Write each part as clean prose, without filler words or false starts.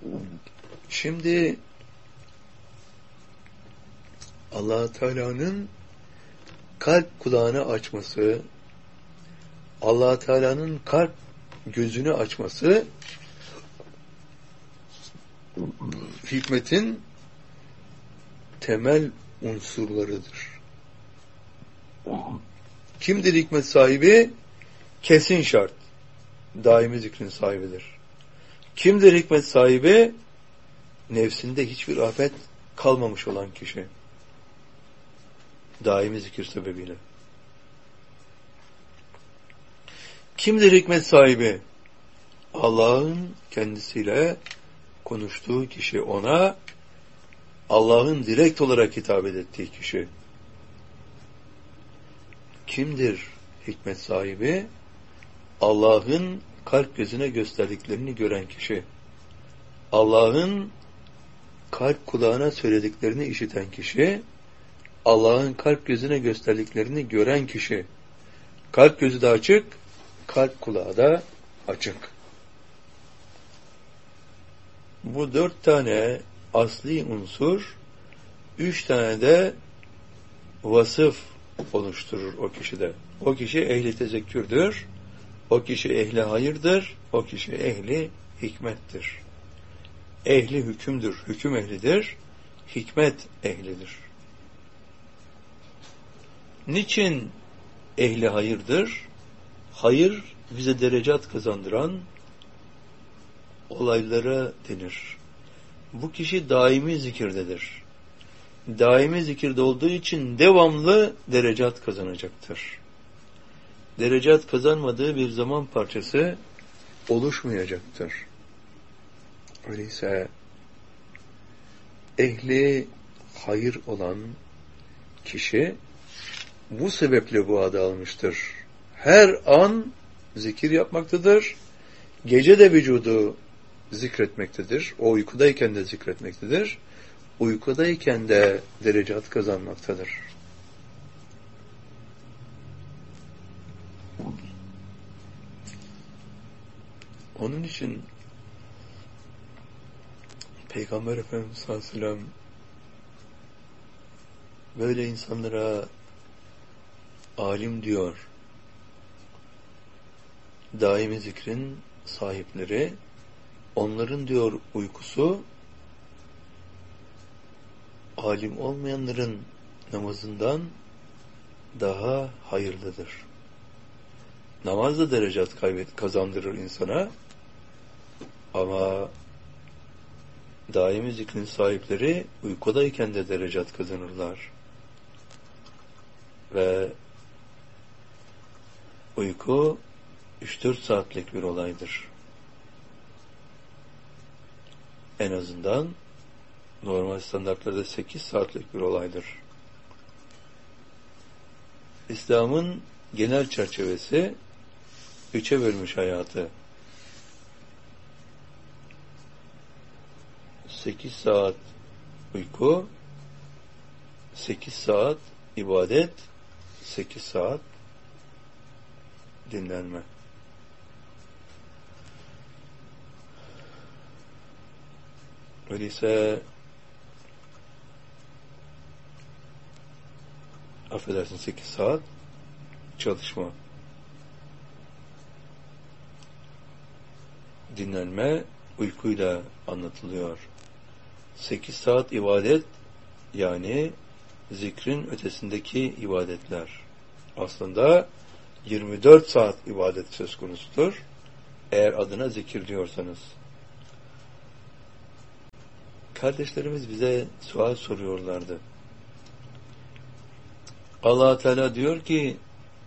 Şimdi Allah Teala'nın kalp kulağını açması, Allah Teala'nın kalp gözünü açması hikmetin temel unsurlarıdır. Kimdir hikmet sahibi? Kesin şart. Daimi zikrin sahibidir. Kimdir hikmet sahibi? Nefsinde hiçbir afet kalmamış olan kişi. Daimi zikir sebebiyle. Kimdir hikmet sahibi? Allah'ın kendisiyle konuştuğu kişi, ona Allah'ın direkt olarak hitap ettiği kişi. Kimdir hikmet sahibi? Allah'ın kalp gözüne gösterdiklerini gören kişi. Allah'ın kalp kulağına söylediklerini işiten kişi. Allah'ın kalp gözüne gösterdiklerini gören kişi. Kalp gözü de açık, kalp kulağı da açık. Bu 4 tane asli unsur, 3 tane de vasıf oluşturur o kişide. O kişi ehli tezekkürdür, o kişi ehli hayırdır, o kişi ehli hikmettir. Ehli hükümdür, hüküm ehlidir, hikmet ehlidir. Niçin ehli hayırdır? Hayır, bize derecat kazandıran olaylara denir. Bu kişi daimi zikirdedir. Daimi zikirde olduğu için devamlı derecat kazanacaktır. Derecat kazanmadığı bir zaman parçası oluşmayacaktır. Öyleyse ehli hayır olan kişi bu sebeple bu adı almıştır. Her an zikir yapmaktadır. Gece de vücudu zikretmektedir. O uykudayken de zikretmektedir. Uykudayken de derecat kazanmaktadır. Onun için Peygamber Efendimiz sallallahu aleyhi ve sellem böyle insanlara alim diyor. Daimi zikrin sahipleri, onların diyor uykusu alim olmayanların namazından daha hayırlıdır. Namaz da derecat kazandırır insana ama daimi zikrin sahipleri uykudayken de derecat kazanırlar. Ve uyku 3-4 saatlik bir olaydır. En azından normal standartlarda 8 saatlik bir olaydır. İslam'ın genel çerçevesi 3'e bölmüş hayatı. 8 saat uyku, 8 saat ibadet, 8 saat dinlenme. Öyleyse affedersin 8 saat çalışma. Dinlenme uykuyla anlatılıyor. 8 saat ibadet yani zikrin ötesindeki ibadetler. Aslında 24 saat ibadet söz konusudur. Eğer adına zikir diyorsanız. Kardeşlerimiz bize sual soruyorlardı. Allah Teala diyor ki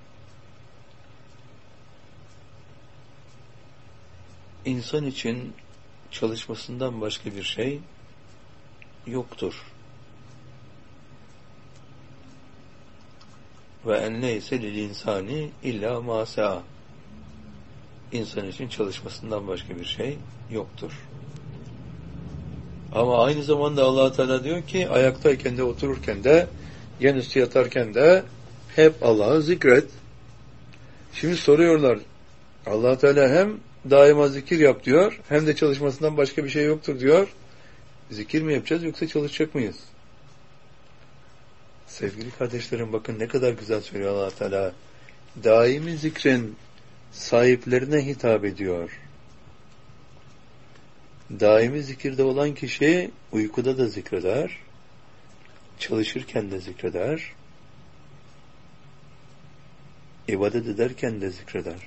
insan için çalışmasından başka bir şey yoktur. Ve en neyse lil insani illa ma sa'a. İnsan için çalışmasından başka bir şey yoktur. Ama aynı zamanda Allah Teala diyor ki ayaktayken de otururken de yanüstü yatarken de hep Allah'ı zikret. Şimdi soruyorlar. Allah Teala hem daima zikir yap diyor. Hem de çalışmasından başka bir şey yoktur diyor. Zikir mi yapacağız yoksa çalışacak mıyız? Sevgili kardeşlerim, bakın ne kadar güzel söylüyor Allah Teala. Daimi zikrin sahiplerine hitap ediyor. Daimi zikirde olan kişi uykuda da zikreder, çalışırken de zikreder, ibadet ederken de zikreder.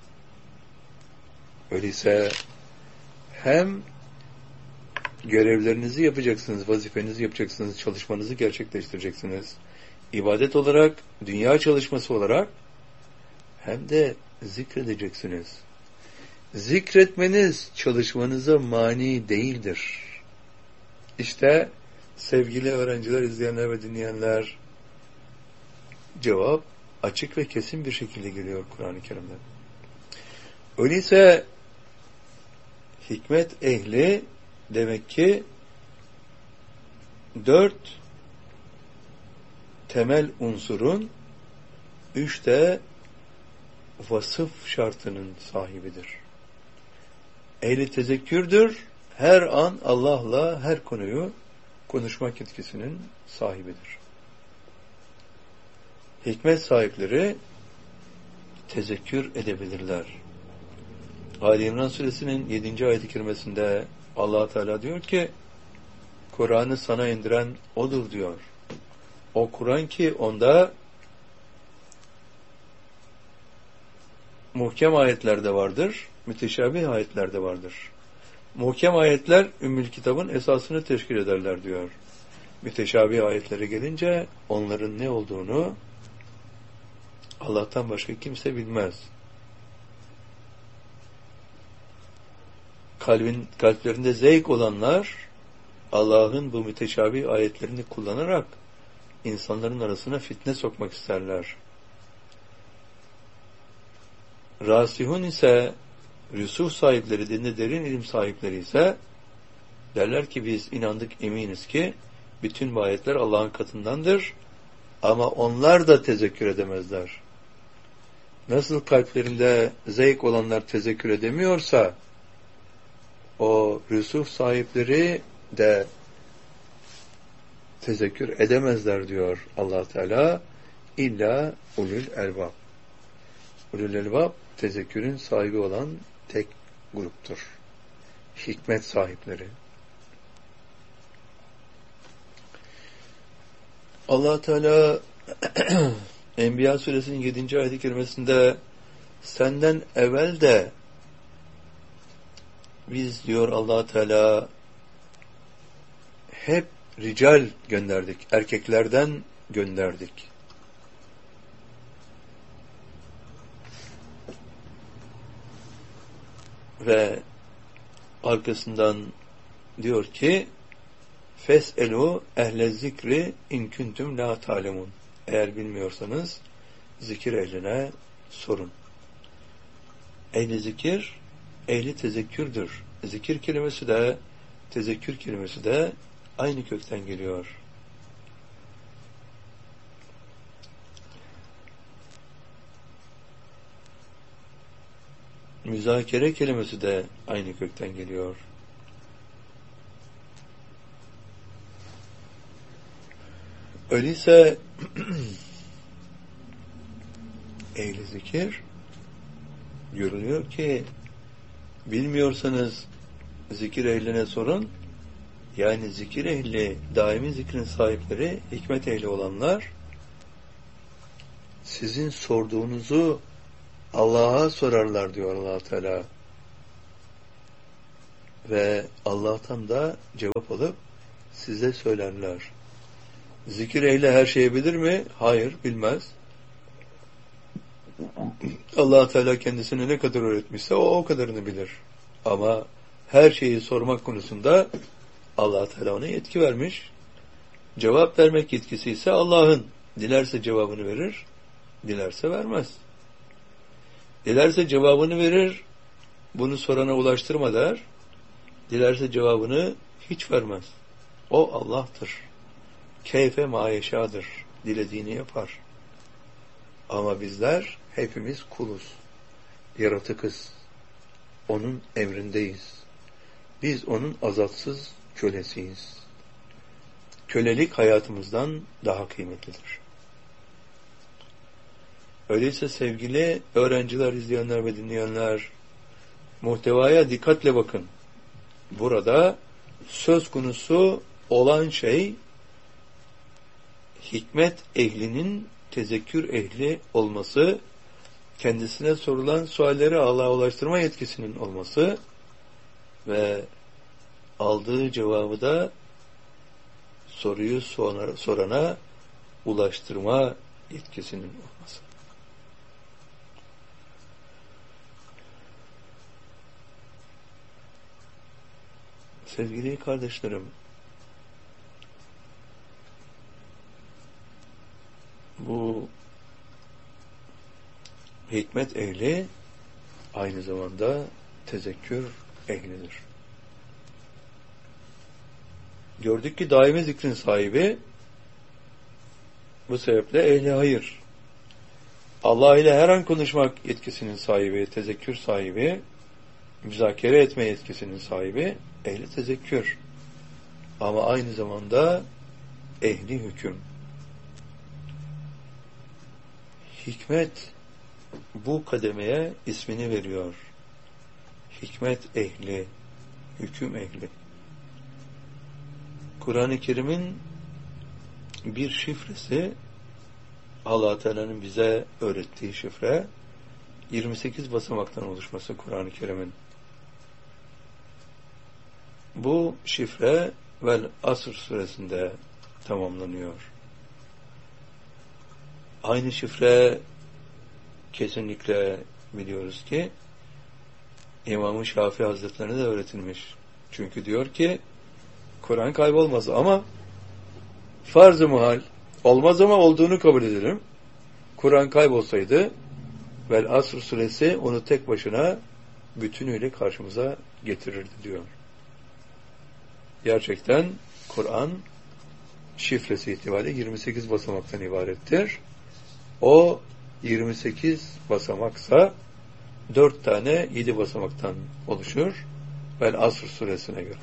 Öyleyse hem görevlerinizi yapacaksınız, vazifenizi yapacaksınız, çalışmanızı gerçekleştireceksiniz. İbadet olarak, dünya çalışması olarak hem de zikredeceksiniz. Zikretmeniz çalışmanıza mani değildir. İşte sevgili öğrenciler, izleyenler ve dinleyenler, cevap açık ve kesin bir şekilde geliyor Kur'an-ı Kerim'de. Öyleyse hikmet ehli demek ki 4 temel unsurun 3 de vasıf şartının sahibidir. Ehli tezekkürdür. Her an Allah'la her konuyu konuşmak yetkisinin sahibidir. Hikmet sahipleri tezekkür edebilirler. Ali İmran suresinin 7. ayet-i kerimesinde Allah Teala diyor ki, Kur'an'ı sana indiren odur diyor. O Kur'an ki onda muhkem ayetler de vardır, müteşabih ayetler de vardır. Muhkem ayetler Ümmül Kitab'ın esasını teşkil ederler diyor. Müteşabih ayetlere gelince onların ne olduğunu Allah'tan başka kimse bilmez. Kalplerinde zevk olanlar Allah'ın bu müteşabih ayetlerini kullanarak insanların arasına fitne sokmak isterler. Rasihun ise, rüsuh sahipleri, dinde derin ilim sahipleri ise derler ki biz inandık, eminiz ki bütün bu ayetler Allah'ın katındandır ama onlar da tezekkür edemezler. Nasıl kalplerinde zevk olanlar tezekkür edemiyorsa o rüsuh sahipleri de tezekkür edemezler diyor Allah Teala. İlla ulul elbab. Ulul elbab tezekkürün sahibi olan tek gruptur. Hikmet sahipleri. Allah Teala Enbiya suresinin 7. ayet-i kerimesinde senden evvel de biz diyor Allah Teala hep rical gönderdik. Erkeklerden gönderdik. Ve arkasından diyor ki Fes'elu ehle zikri in kuntum la ta'lemun. Eğer bilmiyorsanız zikir ehline sorun. Ehli zikir, ehli tezekkürdür. Zikir kelimesi de, tezekkür kelimesi de aynı kökten geliyor. Müzakere kelimesi de aynı kökten geliyor. Öyleyse ehli zikir görülüyor ki bilmiyorsanız zikir ehline sorun. Yani zikir ehli, daimi zikrin sahipleri, hikmet ehli olanlar sizin sorduğunuzu Allah'a sorarlar diyor Allah Teala. Ve Allah'tan da cevap alıp size söylerler. Zikir ehli her şeyi bilir mi? Hayır, bilmez. Allah Teala kendisine ne kadar öğretmişse o kadarını bilir. Ama her şeyi sormak konusunda Allah Teala ona yetki vermiş. Cevap vermek yetkisi ise Allah'ın. Dilerse cevabını verir, dilerse vermez. Dilerse cevabını verir, bunu sorana ulaştırma der. Dilerse cevabını hiç vermez. O Allah'tır. Keyfe mayeşadır. Dilediğini yapar. Ama bizler hepimiz kuluz. Yaratıkız. onun emrindeyiz. Biz onun azatsız kölesiyiz. Kölelik hayatımızdan daha kıymetlidir. Öyleyse sevgili öğrenciler, izleyenler ve dinleyenler, muhtevaya dikkatle bakın. Burada söz konusu olan şey, hikmet ehlinin tezekkür ehli olması, kendisine sorulan sualleri Allah'a ulaştırma yetkisinin olması ve aldığı cevabı da soruyu sorana ulaştırma yetkisinin olması. Sevgili kardeşlerim, bu hikmet ehli aynı zamanda tezekkür ehlidir. Gördük ki daimi zikrin sahibi, bu sebeple ehli hayır. Allah ile her an konuşmak yetkisinin sahibi, tezekkür sahibi, müzakere etme yetkisinin sahibi, ehli tezekkür. Ama aynı zamanda ehli hüküm. Hikmet bu kademeye ismini veriyor. Hikmet ehli, hüküm ehli. Kur'an-ı Kerim'in bir şifresi, Allah Teala'nın bize öğrettiği şifre, 28 basamaktan oluşması Kur'an-ı Kerim'in. Bu şifre Vel Asr suresinde tamamlanıyor. Aynı şifre kesinlikle biliyoruz ki İmam-ı Şafii Hazretlerine de öğretilmiş. Çünkü diyor ki Kur'an kaybolmaz ama farz-ı muhal olmaz ama olduğunu kabul edelim. Kur'an kaybolsaydı Vel Asr suresi onu tek başına bütünüyle karşımıza getirirdi diyor. Gerçekten Kur'an şifresi itibariyle 28 basamaktan ibarettir. O 28 basamaksa 4 tane 7 basamaktan oluşur. Vel Asr suresine göre.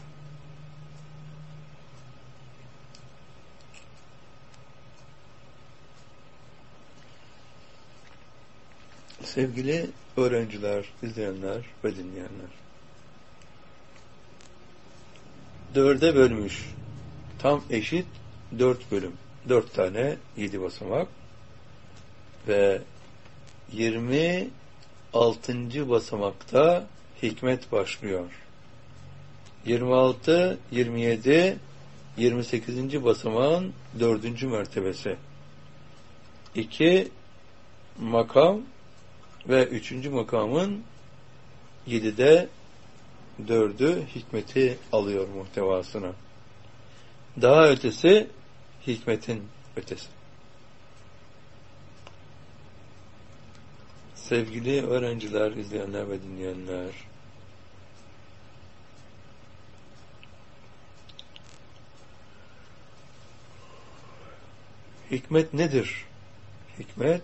Sevgili öğrenciler, izleyenler ve dinleyenler, 4'e bölmüş. Tam eşit 4 bölüm. 4 tane 7 basamak ve 26. basamakta hikmet başlıyor. 26, 27, 28. basamağın 4. mertebesi. 2 makam ve 3. makamın 7'de 4'ü hikmeti alıyor muhtevasına. Daha ötesi hikmetin ötesi. Sevgili öğrenciler, izleyenler ve dinleyenler, hikmet nedir? Hikmet,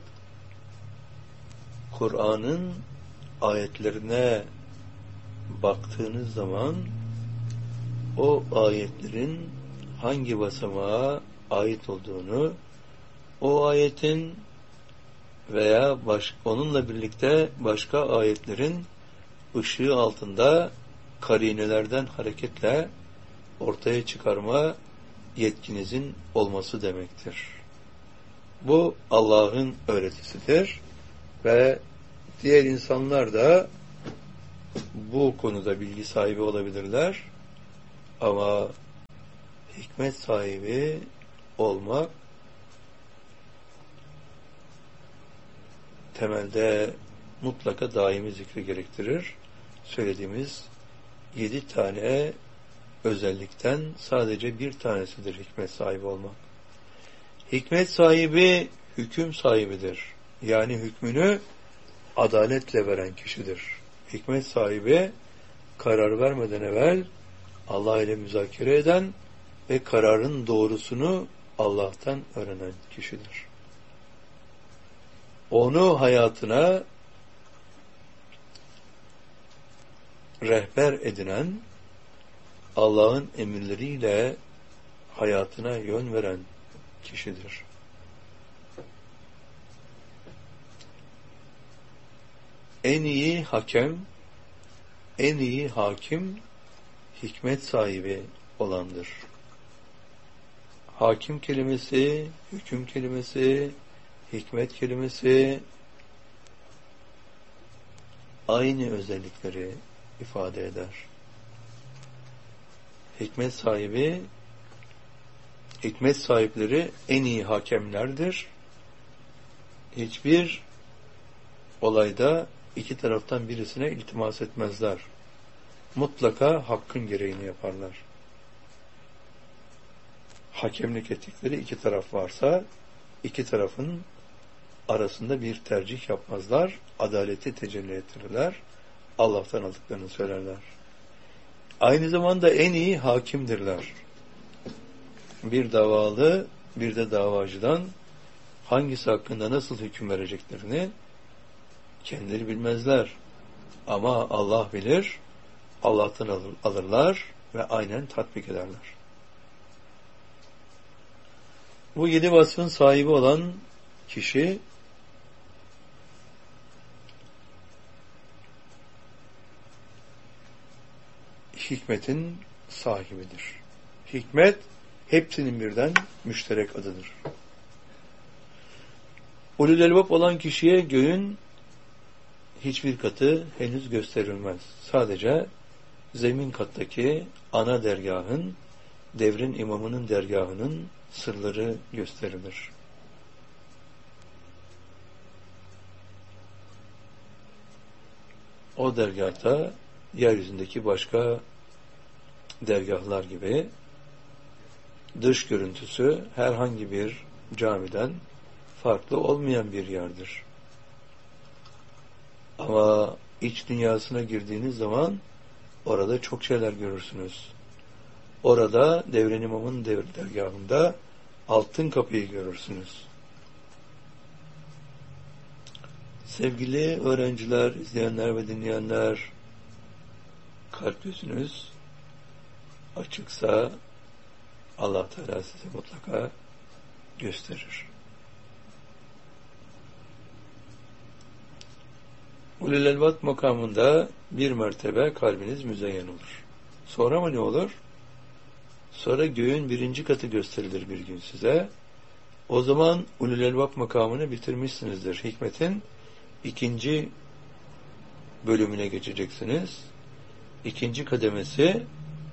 Kur'an'ın ayetlerine baktığınız zaman o ayetlerin hangi basamağa ait olduğunu, o ayetin veya onunla birlikte başka ayetlerin ışığı altında karinelerden hareketle ortaya çıkarma yetkinizin olması demektir. Bu Allah'ın öğretisidir ve diğer insanlar da bu konuda bilgi sahibi olabilirler ama hikmet sahibi olmak temelde mutlaka daimi zikri gerektirir. Söylediğimiz 7 tane özellikten sadece bir tanesidir hikmet sahibi olmak. Hikmet sahibi hüküm sahibidir. Yani hükmünü adaletle veren kişidir. Hikmet sahibi karar vermeden evvel Allah ile müzakere eden ve kararın doğrusunu Allah'tan öğrenen kişidir. Onu hayatına rehber edinen, Allah'ın emirleriyle hayatına yön veren kişidir. En iyi hakem, en iyi hakim, hikmet sahibi olandır. Hakim kelimesi, hüküm kelimesi, hikmet kelimesi aynı özellikleri ifade eder. Hikmet sahibi, hikmet sahipleri en iyi hakemlerdir. Hiçbir olayda iki taraftan birisine iltimas etmezler. Mutlaka hakkın gereğini yaparlar. Hakemlik ettikleri iki taraf varsa, iki tarafın arasında bir tercih yapmazlar. Adaleti tecelli ettirirler. Allah'tan aldıklarını söylerler. Aynı zamanda en iyi hakimdirler. Bir davalı, bir de davacıdan hangisi hakkında nasıl hüküm vereceklerini kendileri bilmezler. Ama Allah bilir, Allah'tan alırlar ve aynen tatbik ederler. Bu 7 vasfın sahibi olan kişi hikmetin sahibidir. Hikmet hepsinin birden müşterek adıdır. Ulul elbab olan kişiye göğün hiçbir katı henüz gösterilmez. Sadece zemin kattaki ana dergahın, devrin imamının dergahının sırları gösterilir. O dergahta yeryüzündeki başka dergahlar gibi dış görüntüsü herhangi bir camiden farklı olmayan bir yerdir. Ama iç dünyasına girdiğiniz zaman orada çok şeyler görürsünüz. Orada devrin imamın dergahında altın kapıyı görürsünüz. Sevgili öğrenciler, izleyenler ve dinleyenler, kalp gözünüz açıksa Allah Teala size mutlaka gösterir. Ulul elbab makamında bir mertebe kalbiniz müzeyyen olur. Sonra mı ne olur? Sonra göğün 1. katı gösterilir bir gün size. O zaman ulul elbab makamını bitirmişsinizdir. Hikmetin 2. bölümüne geçeceksiniz. 2. kademesi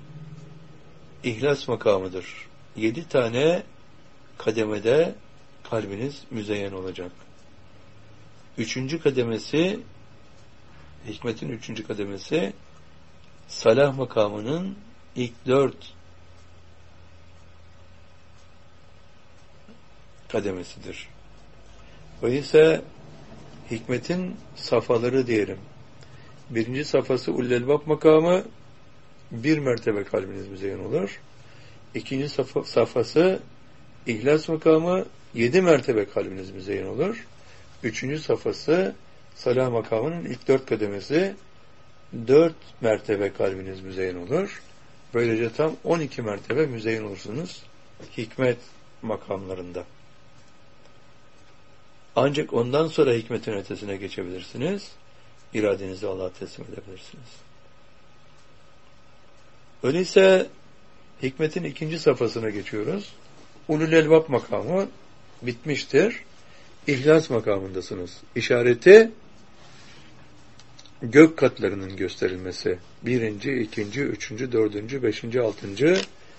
İhlas makamıdır. 7 tane kademede kalbiniz müzeyyen olacak. 3. kademesi, hikmetin 3. kademesi salah makamının ilk 4 kademesidir. O ise hikmetin safhaları diyelim. 1. safhası ulul elbab makamı, 1 mertebe kalbiniz müzeyyen olur. 2. safhası İhlas makamı, 7 mertebe kalbiniz müzeyyen olur. 3. safhası salah makamının ilk 4 kademesi, 4 mertebe kalbiniz müzeyyen olur. Böylece tam 12 mertebe müzeyyen olursunuz hikmet makamlarında. Ancak ondan sonra hikmetin ötesine geçebilirsiniz. İradenizi Allah'a teslim edebilirsiniz. Öyleyse hikmetin 2. safhasına geçiyoruz. Ulul elbab makamı bitmiştir. İhlas makamındasınız. İşareti gök katlarının gösterilmesi. 1. 2. 3. 4. 5. 6.